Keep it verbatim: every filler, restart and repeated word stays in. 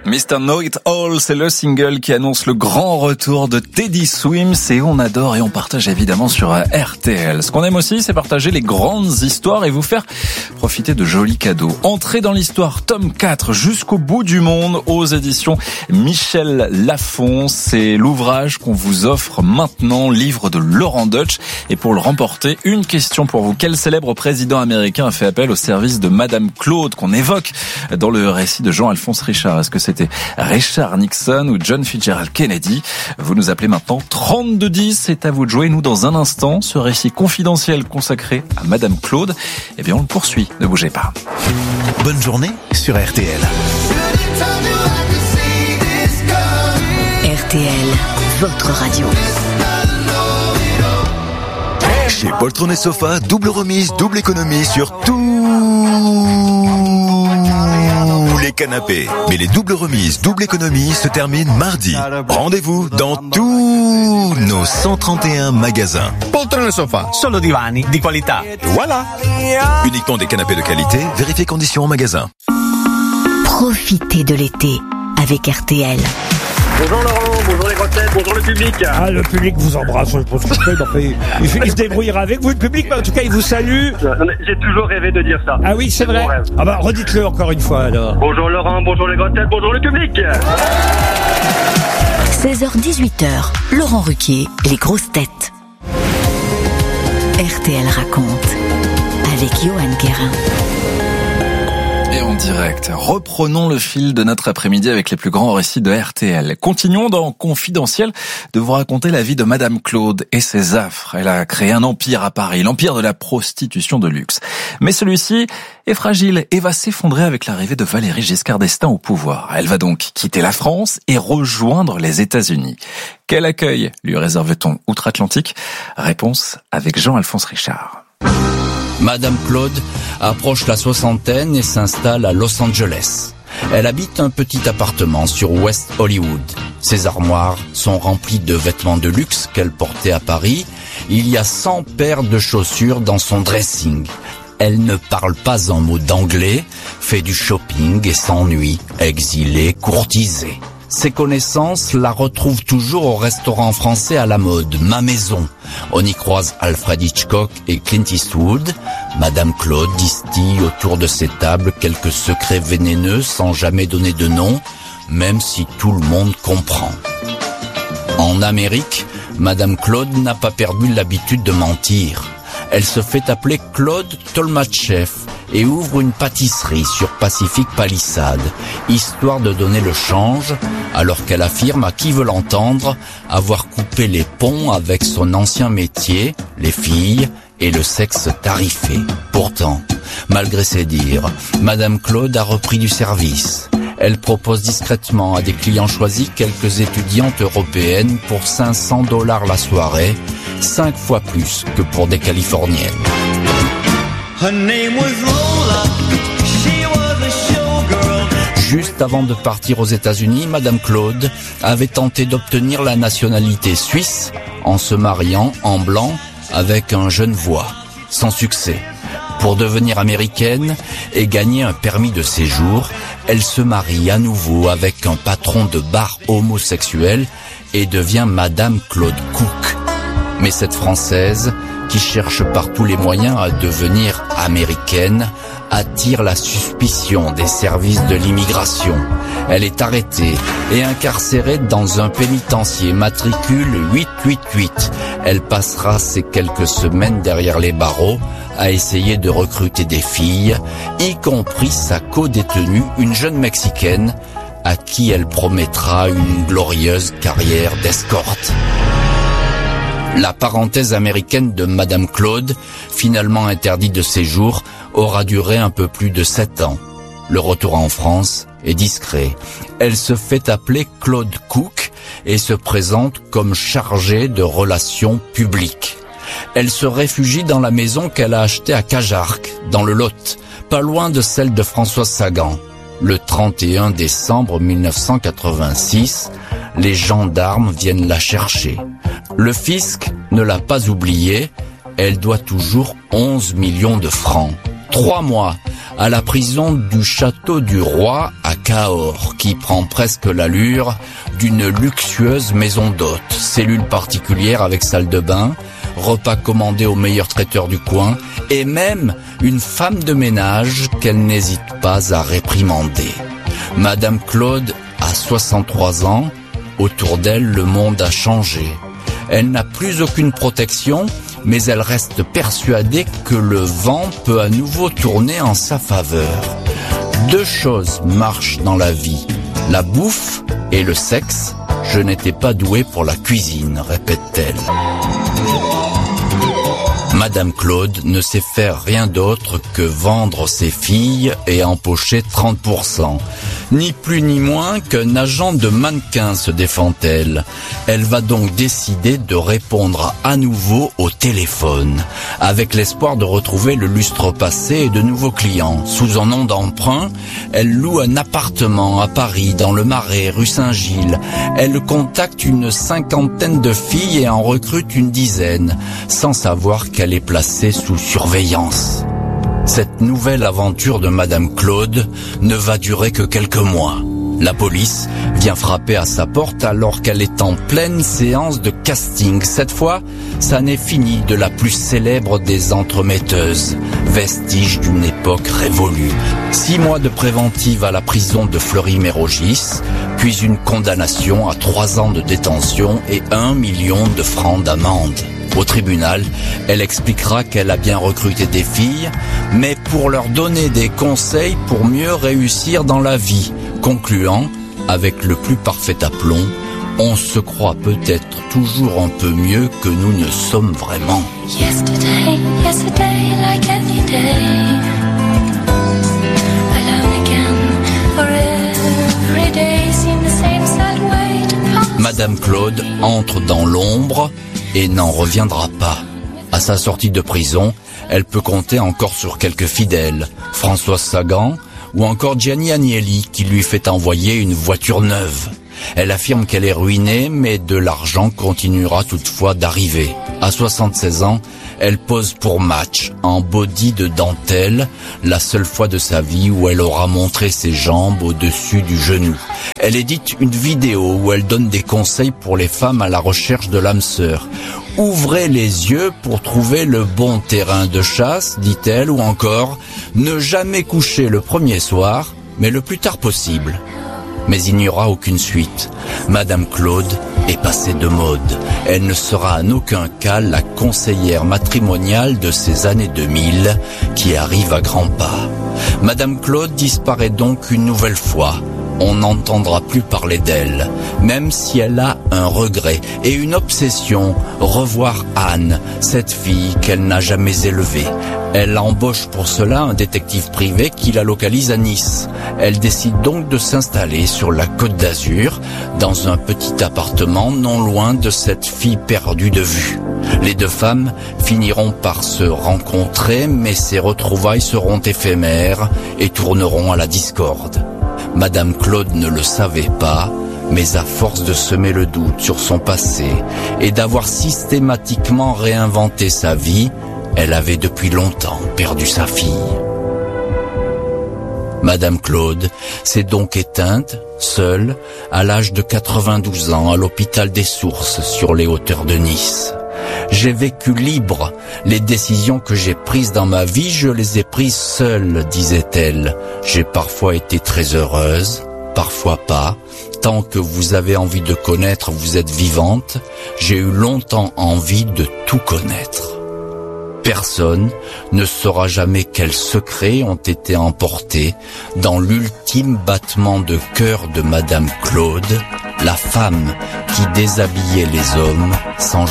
mister Know It All, c'est le single qui annonce le grand retour de Teddy Swims et on adore et on partage évidemment sur R T L. Ce qu'on aime aussi, c'est partager les grandes histoires et vous faire profiter de jolis cadeaux. Entrez dans l'histoire, tome quatre, jusqu'au bout du monde, aux éditions Michel Lafon. C'est l'ouvrage qu'on vous offre maintenant, livre de Laurent Deutsch. Et pour le remporter, une question pour vous. Quel célèbre président américain a fait appel au service de Madame Claude qu'on évoque dans le récit de Jean-Alphonse Richard? Est-ce que c'était Richard Nixon ou John Fitzgerald Kennedy? Vous nous appelez maintenant trente-deux dix, c'est à vous de jouer. Nous, dans un instant, ce récit confidentiel consacré à Madame Claude, eh bien, on le poursuit. Ne bougez pas. Bonne journée sur R T L. R T L, votre radio. Chez Poltron et Sofa, double remise, double économie sur tous les canapés. Mais les doubles remises, double économie se terminent mardi. Rendez-vous dans tous nos cent trente et un magasins. Poltron e Sofa, solo divani di qualità. Voilà. Uniquement des canapés de qualité, vérifiez conditions en magasin. Profitez de l'été avec R T L. Bonjour Laurent, bonjour les grosses têtes, bonjour le public. Ah, le public vous embrasse, je pense que c'est, il, il, il se débrouillera avec vous, le public, mais en tout cas, il vous salue. J'ai toujours rêvé de dire ça. Ah oui, c'est, c'est vrai. Ah bah, redites-le encore une fois, alors. Bonjour Laurent, bonjour les grosses têtes, bonjour le public. seize heures dix-huit heures, Laurent Ruquier, les grosses têtes. R T L raconte, avec Johan Guérin. Et en direct, reprenons le fil de notre après-midi avec les plus grands récits de R T L. Continuons dans Confidentiel de vous raconter la vie de Madame Claude et ses affres. Elle a créé un empire à Paris, l'empire de la prostitution de luxe. Mais celui-ci est fragile et va s'effondrer avec l'arrivée de Valéry Giscard d'Estaing au pouvoir. Elle va donc quitter la France et rejoindre les États-Unis. Quel accueil lui réserve-t-on outre-Atlantique? Réponse avec Jean-Alphonse Richard. Madame Claude approche la soixantaine et s'installe à Los Angeles. Elle habite un petit appartement sur West Hollywood. Ses armoires sont remplies de vêtements de luxe qu'elle portait à Paris. Il y a cent paires de chaussures dans son dressing. Elle ne parle pas un mot d'anglais, fait du shopping et s'ennuie, exilée, courtisée. Ses connaissances la retrouvent toujours au restaurant français à la mode, Ma Maison. On y croise Alfred Hitchcock et Clint Eastwood. Madame Claude distille autour de ces tables quelques secrets vénéneux sans jamais donner de nom, même si tout le monde comprend. En Amérique, Madame Claude n'a pas perdu l'habitude de mentir. Elle se fait appeler Claude Tolmatchev et ouvre une pâtisserie sur Pacific Palisades, histoire de donner le change, alors qu'elle affirme à qui veut l'entendre avoir coupé les ponts avec son ancien métier, les filles et le sexe tarifé. Pourtant, malgré ses dires, Madame Claude a repris du service. Elle propose discrètement à des clients choisis quelques étudiantes européennes pour cinq cents dollars la soirée, cinq fois plus que pour des Californiennes. Her name was Lola. She was a showgirl. Juste avant de partir aux États-Unis, Madame Claude avait tenté d'obtenir la nationalité suisse en se mariant en blanc avec un Genevois. Sans succès. Pour devenir américaine et gagner un permis de séjour, elle se marie à nouveau avec un patron de bar homosexuel et devient Madame Claude Cook. Mais cette Française, qui cherche par tous les moyens à devenir américaine, attire la suspicion des services de l'immigration. Elle est arrêtée et incarcérée dans un pénitencier matricule huit huit huit. Elle passera ces quelques semaines derrière les barreaux à essayer de recruter des filles, y compris sa co-détenue, une jeune Mexicaine, à qui elle promettra une glorieuse carrière d'escorte. La parenthèse américaine de Madame Claude, finalement interdite de séjour, aura duré un peu plus de sept ans. Le retour en France est discret. Elle se fait appeler Claude Cook et se présente comme chargée de relations publiques. Elle se réfugie dans la maison qu'elle a achetée à Cajarc, dans le Lot, pas loin de celle de Françoise Sagan. Le trente et un décembre mille neuf cent quatre-vingt-six, les gendarmes viennent la chercher. Le fisc ne l'a pas oubliée, elle doit toujours onze millions de francs. Trois mois à la prison du Château du Roi à Cahors, qui prend presque l'allure d'une luxueuse maison d'hôtes. Cellule particulière avec salle de bain, repas commandés au meilleur traiteur du coin, et même une femme de ménage qu'elle n'hésite pas à réprimander. Madame Claude a soixante-trois ans. Autour d'elle, le monde a changé. Elle n'a plus aucune protection, mais elle reste persuadée que le vent peut à nouveau tourner en sa faveur. Deux choses marchent dans la vie, la bouffe et le sexe. Je n'étais pas douée pour la cuisine, répète-t-elle. Madame Claude ne sait faire rien d'autre que vendre ses filles et empocher trente pour cent. Ni plus ni moins qu'un agent de mannequin, se défend-elle. Elle va donc décider de répondre à nouveau au téléphone, avec l'espoir de retrouver le lustre passé et de nouveaux clients. Sous un nom d'emprunt, elle loue un appartement à Paris, dans le Marais, rue Saint-Gilles. Elle contacte une cinquantaine de filles et en recrute une dizaine, sans savoir qu'elle est placée sous surveillance. Cette nouvelle aventure de Madame Claude ne va durer que quelques mois. La police vient frapper à sa porte alors qu'elle est en pleine séance de casting. Cette fois, ça n'est fini de la plus célèbre des entremetteuses, vestige d'une époque révolue. Six mois de préventive à la prison de Fleury-Mérogis, puis une condamnation à trois ans de détention et un million de francs d'amende. Au tribunal, elle expliquera qu'elle a bien recruté des filles, mais pour leur donner des conseils pour mieux réussir dans la vie, concluant, avec le plus parfait aplomb, on se croit peut-être toujours un peu mieux que nous ne sommes vraiment. Yesterday, yesterday, like any day. Alone again, for every day seems the same sad way to pass. Madame Claude entre dans l'ombre et n'en reviendra pas. À sa sortie de prison, elle peut compter encore sur quelques fidèles, Françoise Sagan ou encore Gianni Agnelli qui lui fait envoyer une voiture neuve. Elle affirme qu'elle est ruinée, mais de l'argent continuera toutefois d'arriver. À soixante-seize ans, elle pose pour Match, en body de dentelle, la seule fois de sa vie où elle aura montré ses jambes au-dessus du genou. Elle édite une vidéo où elle donne des conseils pour les femmes à la recherche de l'âme sœur. Ouvrez les yeux pour trouver le bon terrain de chasse, dit-elle, ou encore, ne jamais coucher le premier soir, mais le plus tard possible. Mais il n'y aura aucune suite. Madame Claude est passée de mode. Elle ne sera en aucun cas la conseillère matrimoniale de ces années deux mille qui arrivent à grands pas. Madame Claude disparaît donc une nouvelle fois. On n'entendra plus parler d'elle, même si elle a un regret et une obsession, revoir Anne, cette fille qu'elle n'a jamais élevée. Elle embauche pour cela un détective privé qui la localise à Nice. Elle décide donc de s'installer sur la Côte d'Azur, dans un petit appartement non loin de cette fille perdue de vue. Les deux femmes finiront par se rencontrer, mais ces retrouvailles seront éphémères et tourneront à la discorde. Madame Claude ne le savait pas, mais à force de semer le doute sur son passé et d'avoir systématiquement réinventé sa vie, elle avait depuis longtemps perdu sa fille. Madame Claude s'est donc éteinte, seule, à l'âge de quatre-vingt-douze ans, à l'hôpital des Sources, sur les hauteurs de Nice. J'ai vécu libre. Les décisions que j'ai prises dans ma vie, je les ai prises seule, disait-elle. J'ai parfois été très heureuse, parfois pas. Tant que vous avez envie de connaître, vous êtes vivante. J'ai eu longtemps envie de tout connaître. Personne ne saura jamais quels secrets ont été emportés dans l'ultime battement de cœur de Madame Claude, la femme qui déshabillait les hommes sans